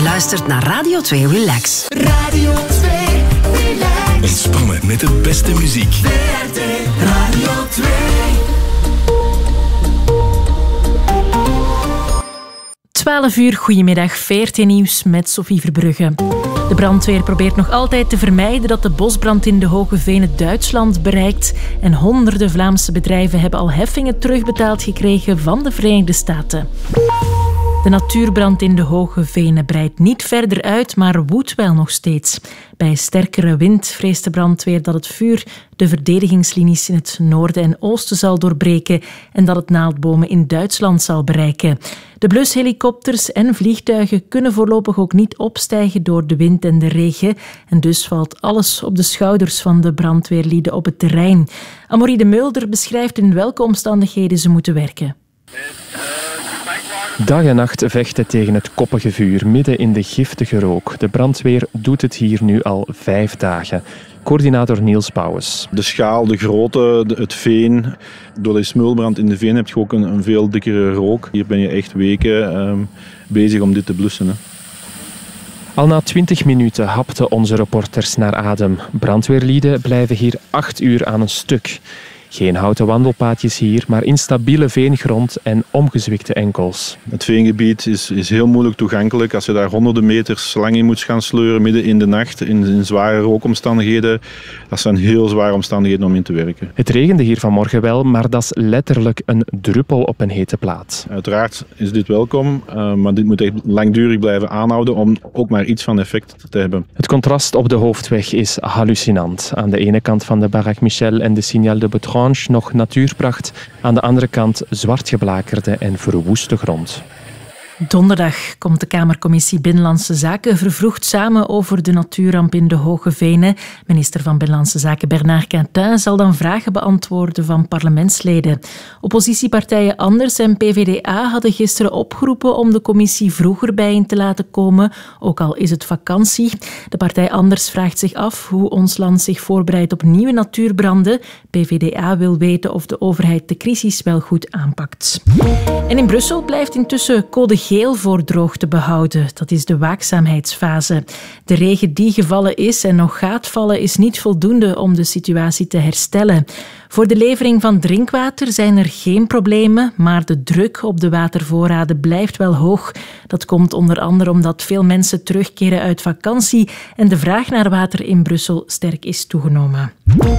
luistert naar Radio 2 Relax. Radio 2 Relax. Ontspannen met de beste muziek. VRT Radio 2. 12 uur, goedemiddag, VRT Nieuws met Sophie Verbrugge. De brandweer probeert nog altijd te vermijden dat de bosbrand in de Hoge Venen Duitsland bereikt. En honderden Vlaamse bedrijven hebben al heffingen terugbetaald gekregen van de Verenigde Staten. De natuurbrand in de Hoge Venen breidt niet verder uit, maar woedt wel nog steeds. Bij sterkere wind vreest de brandweer dat het vuur de verdedigingslinies in het noorden en oosten zal doorbreken en dat het naaldbomen in Duitsland zal bereiken. De blushelikopters en vliegtuigen kunnen voorlopig ook niet opstijgen door de wind en de regen en dus valt alles op de schouders van de brandweerlieden op het terrein. Amaury de Mulder beschrijft in welke omstandigheden ze moeten werken. Dag en nacht vechten tegen het koppige vuur, midden in de giftige rook. De brandweer doet het hier nu al 5 dagen. Coördinator Niels Pauwens. De schaal, de grootte, het veen. Door de smulbrand in de veen heb je ook een veel dikkere rook. Hier ben je echt weken bezig om dit te blussen. Hè. Al na 20 minuten hapten onze reporters naar adem. Brandweerlieden blijven hier 8 uur aan een stuk. Geen houten wandelpaadjes hier, maar instabiele veengrond en omgezwikte enkels. Het veengebied is heel moeilijk toegankelijk. Als je daar honderden meters lang in moet gaan sleuren, midden in de nacht, in zware rookomstandigheden, dat zijn heel zware omstandigheden om in te werken. Het regende hier vanmorgen wel, maar dat is letterlijk een druppel op een hete plaat. Uiteraard is dit welkom, maar dit moet echt langdurig blijven aanhouden om ook maar iets van effect te hebben. Het contrast op de hoofdweg is hallucinant. Aan de ene kant van de Baraque Michel en de Signal de Betrange nog natuurpracht, aan de andere kant zwartgeblakerde en verwoeste grond. Donderdag komt de Kamercommissie Binnenlandse Zaken vervroegd samen over de natuurramp in de Hoge Venen. Minister van Binnenlandse Zaken Bernard Quintin zal dan vragen beantwoorden van parlementsleden. Oppositiepartijen Anders en PVDA hadden gisteren opgeroepen om de commissie vroeger bijeen te laten komen, ook al is het vakantie. De partij Anders vraagt zich af hoe ons land zich voorbereidt op nieuwe natuurbranden. PVDA wil weten of de overheid de crisis wel goed aanpakt. En in Brussel blijft intussen code geel voor droogte behouden. Dat is de waakzaamheidsfase. De regen die gevallen is en nog gaat vallen is niet voldoende om de situatie te herstellen. Voor de levering van drinkwater zijn er geen problemen, maar de druk op de watervoorraden blijft wel hoog. Dat komt onder andere omdat veel mensen terugkeren uit vakantie en de vraag naar water in Brussel sterk is toegenomen.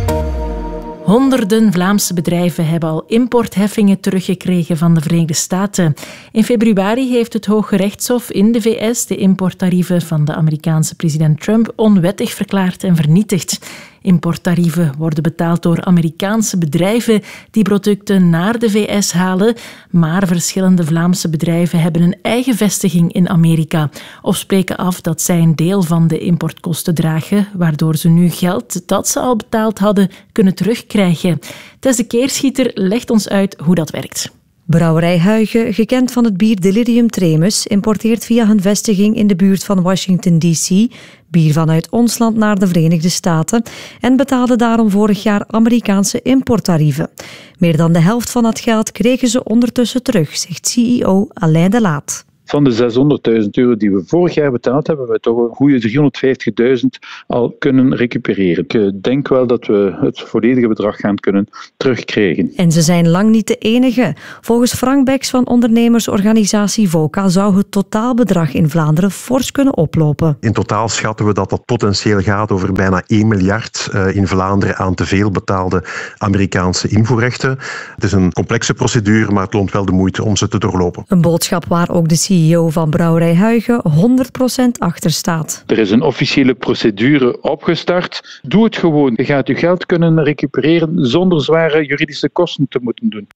Honderden Vlaamse bedrijven hebben al importheffingen teruggekregen van de Verenigde Staten. In februari heeft het Hooggerechtshof in de VS de importtarieven van de Amerikaanse president Trump onwettig verklaard en vernietigd. Importtarieven worden betaald door Amerikaanse bedrijven die producten naar de VS halen, maar verschillende Vlaamse bedrijven hebben een eigen vestiging in Amerika of spreken af dat zij een deel van de importkosten dragen, waardoor ze nu geld dat ze al betaald hadden kunnen terugkrijgen. Tess de Keerschieter legt ons uit hoe dat werkt. Brouwerij Huygen, gekend van het bier Delirium Tremens, importeert via hun vestiging in de buurt van Washington D.C. bier vanuit ons land naar de Verenigde Staten en betaalde daarom vorig jaar Amerikaanse importtarieven. Meer dan de helft van dat geld kregen ze ondertussen terug, zegt CEO Alain de Laat. Van de €600.000 die we vorig jaar betaald hebben, we toch een goede €350.000 al kunnen recupereren. Ik denk wel dat we het volledige bedrag gaan kunnen terugkrijgen. En ze zijn lang niet de enige. Volgens Frank Beks van ondernemersorganisatie VOCA zou het totaalbedrag in Vlaanderen fors kunnen oplopen. In totaal schatten we dat potentieel gaat over bijna 1 miljard in Vlaanderen aan te veel betaalde Amerikaanse invoerrechten. Het is een complexe procedure, maar het loont wel de moeite om ze te doorlopen. Een boodschap waar ook de CEO van Brouwerij Huygen 100% achter staat. Er is een officiële procedure opgestart. Doe het gewoon. Je gaat je geld kunnen recupereren zonder zware juridische kosten te moeten doen.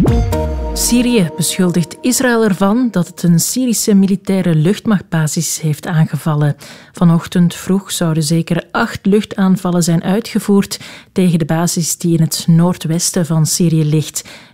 Syrië beschuldigt Israël ervan dat het een Syrische militaire luchtmachtbasis heeft aangevallen. Vanochtend vroeg zouden zeker 8 luchtaanvallen zijn uitgevoerd tegen de basis die in het noordwesten van Syrië ligt.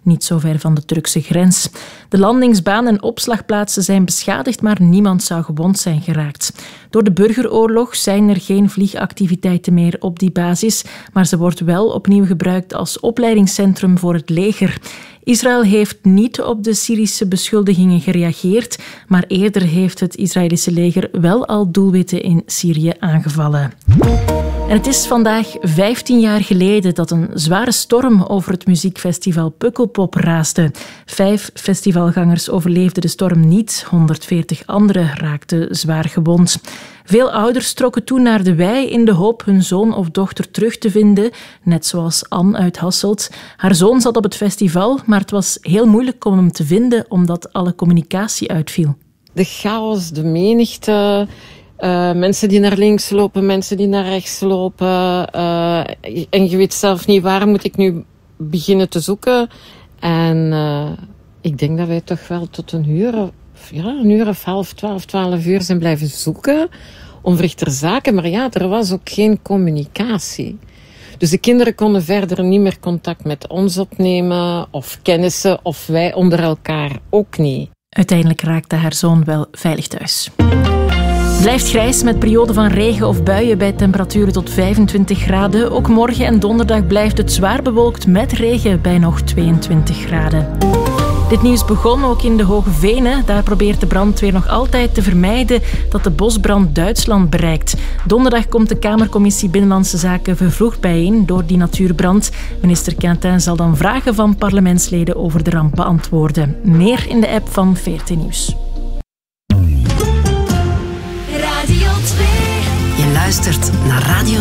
niet zo ver van de Turkse grens. De landingsbaan en opslagplaatsen zijn beschadigd, maar niemand zou gewond zijn geraakt. Door de burgeroorlog zijn er geen vliegactiviteiten meer op die basis, maar ze wordt wel opnieuw gebruikt als opleidingscentrum voor het leger. Israël heeft niet op de Syrische beschuldigingen gereageerd, maar eerder heeft het Israëlische leger wel al doelwitten in Syrië aangevallen. En het is vandaag 15 jaar geleden dat een zware storm over het muziekfestival Pukkelpop raasde. 5 festivalgangers overleefden de storm niet, 140 anderen raakten zwaar gewond. Veel ouders trokken toen naar de wei in de hoop hun zoon of dochter terug te vinden, net zoals Anne uit Hasselt. Haar zoon zat op het festival, maar het was heel moeilijk om hem te vinden omdat alle communicatie uitviel. De chaos, de menigte, mensen die naar links lopen, mensen die naar rechts lopen. En je weet zelf niet waar moet ik nu beginnen te zoeken. En ik denk dat wij toch wel tot een uur of 11, 12 uur zijn blijven zoeken. Onverrichter zaken, maar ja, er was ook geen communicatie. Dus de kinderen konden verder niet meer contact met ons opnemen, of kennissen, of wij onder elkaar ook niet. Uiteindelijk raakte haar zoon wel veilig thuis. Het blijft grijs met perioden van regen of buien bij temperaturen tot 25 graden. Ook morgen en donderdag blijft het zwaar bewolkt met regen bij nog 22 graden. Dit nieuws begon ook in de Hoge Venen. Daar probeert de brandweer nog altijd te vermijden dat de bosbrand Duitsland bereikt. Donderdag komt de Kamercommissie Binnenlandse Zaken vervroegd bijeen door die natuurbrand. Minister Quintin zal dan vragen van parlementsleden over de ramp beantwoorden. Meer in de app van VRT Nieuws. Radio 2. Je luistert naar Radio